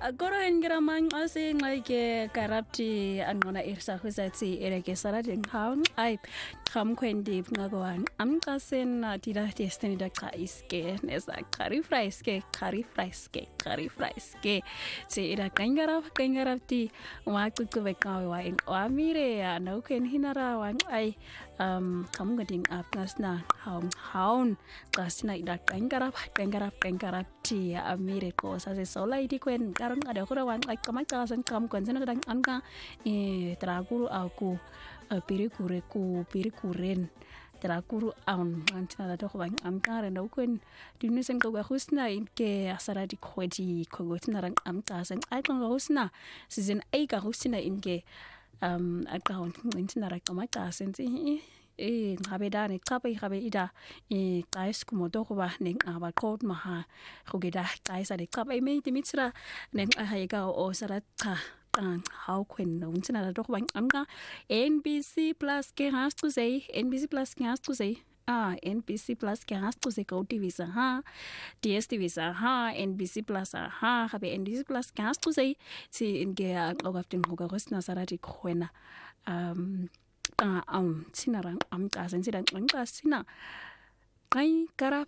Koro ngira manqasi nxayike karapti anqona irsa huzatsi ereke sarati nqawn ay khamkwendi ngakwan amqasen tira destiny da cha iske nesa khari fraiske tsi ira kangarapti waqicube qawe wa amire no ken hinara wan ay khamngading apnasna haun qasna ida kangarapti amire ko sa se sola idi kwen karang ada kurawan ay kamakasan kam kwen sana kadang anka traguru aku pirikuren traguru aun antina da ko bang amkare no kwen dinesen ko husna inke asara di khodi kogotina rang amtasen ay kan husna season ay ka husna inke account intina ra kamakasen ngabedane qabe ida guys kumodo ko ba ning aba code maha khugeda guys ade qabe me dimitra ning ahayga o saratqa how kwen no ntina da ko bang amka NBC Plus ke has to say NBC Plus ke has to say NBC Plus ke has to say go TV sa ha DSTV sa ha NBC Plus ha habe NBC Plus ke has to say si inge ogaftin hoga hosna sarati khwena sinarang amqasen sidang amqasina ay garap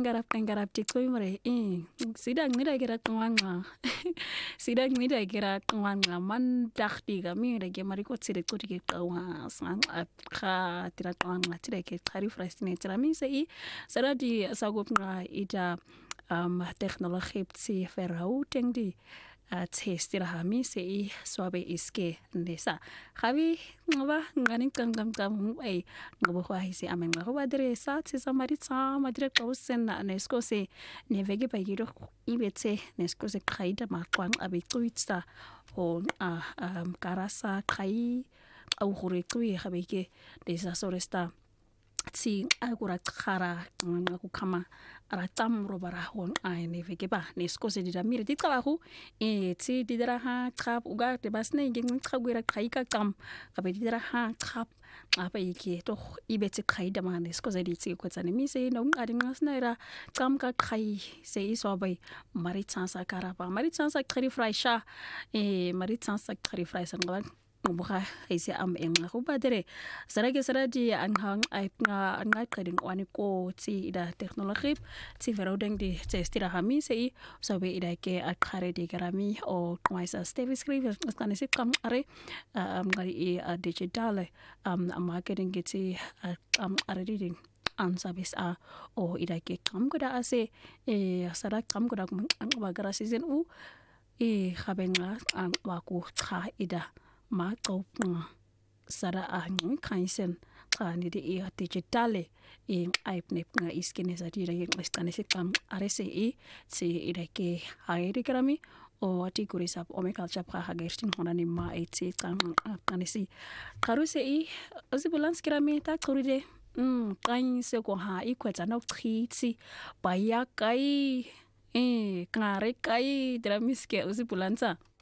tiktoimre sidang nida kira kwanga sidang nida kira kwanga man dakhti gami rege mariko tsire kutike kawa sang kha tira kwanga tire ke khari frastine tira mi sei saradi sagopna ida technology tsi ferau tengdi testira hami sei swabe iske nesa khabi ngaba ngani kam ay ngabo khwa hisi amen ngabo adresa tsi samaritsa madre kausen na nesko se nevege bagiro ibetse nesko se khaida makwang abitsuitsa on karasa khai au khuretsui khabeke desa soresta tsi agura khara ngakukama ratam robara hon ay nevege ba nesko se didamire tikalahu tsi didara ha khap uga te basne ngin khagwira khaika kam kabe didara ha khap apa yake to ibetse khaida ma nesko se ditsi ko tsane mi se no ngari ngasnaira kam ka khai se isobai maritsansa karaba maritsansa khari fraisha maritsansa khari fraisa ngwan buka isi am enga ko badere saradi anhang ay nga kading wani ko ti ida technology ti verodeng di testira hami sei sabe ida ke akhare de garami o twice step script kanisi kam are ngari digital marketing geti are reading ansabis o ida ke kam goda ase sara kam goda bagara season khabenga waku kha ida ma topna sara ngi kaisen kani de digitale aipne nga iskene satira yeng stane sikam arese si idake hairi krami o ati kurisap omekal chapra hagerstin honani ma eti kanisi karuse ozibulans krami ta kuride kan se ko ha ikweta na khitsi bayakai ngare kai dramiske ozibulansa